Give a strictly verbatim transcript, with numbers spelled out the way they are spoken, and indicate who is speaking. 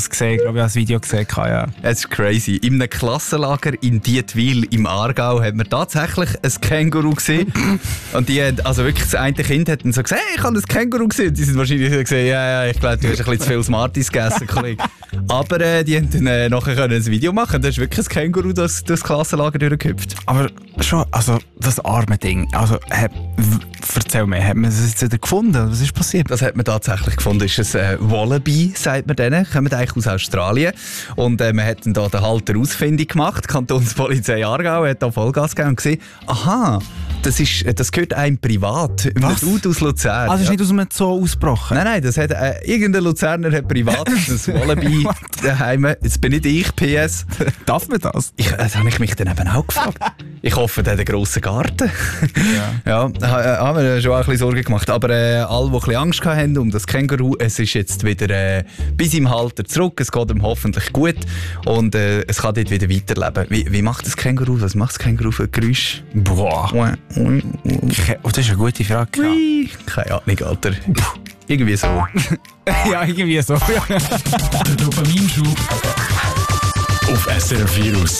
Speaker 1: es gesehen, ich glaube, ich habe das Video gesehen. Ja.
Speaker 2: Es ist crazy. In einem Klassenlager in Dietwil im Aargau hat man tatsächlich ein Känguru gesehen. Und die, also wirklich, das eine Kind hat dann so gesagt, hey, ich habe ein Känguru gesehen. Die sind wahrscheinlich so gesagt, ja, ja, ich glaube, du hast ein bisschen zu viel Smarties gegessen, Kollege. Aber äh, die haben dann äh, nachher können ein Video machen. Da ist wirklich ein Känguru durch, durch das Klassenlager durchgehüpft.
Speaker 1: Aber schon, also das arme Ding. Also, hat, w- erzähl mir, hat man es jetzt wieder gefunden? Was ist passiert?
Speaker 2: Das hat man tatsächlich gefunden. Das ist ein äh, Wallaby, sagt man denen. Kommen eigentlich aus Australien. Und äh, man hat dann da den Halter ausfindig gemacht. Die Kantonspolizei Aargau hat da Vollgas gegeben und gesehen, aha, das, ist, das gehört einem privat.
Speaker 1: Was?
Speaker 2: Ein Dude aus Luzern.
Speaker 1: Also, ist
Speaker 2: ja.
Speaker 1: nicht aus einem Zoo ausgebrochen?
Speaker 2: Nein, nein, das hat, äh, irgendein Luzerner hat privat das Wallaby daheim. Jetzt bin nicht ich, P S.
Speaker 1: Darf man das?
Speaker 2: Ich, das habe ich mich dann eben auch gefragt. Ich hoffe, der hat einen grossen Garten. Ja, ja ha- haben wir schon auch ein bisschen Sorgen gemacht. Aber äh, alle, die ein bisschen Angst hatten um das Känguru, es ist jetzt wieder äh, bis im Halter zurück. Es geht ihm hoffentlich gut und äh, es kann dort wieder weiterleben. Wie, wie macht das Känguru? Was macht das Känguru für Geräusche?
Speaker 1: Boah. Ke- Oh, das ist eine gute Frage. Ja,
Speaker 2: Ui, keine Ahnung, Alter. Irgendwie so.
Speaker 1: ja irgendwie so.
Speaker 3: Der Dopaminschub auf S R vier aus.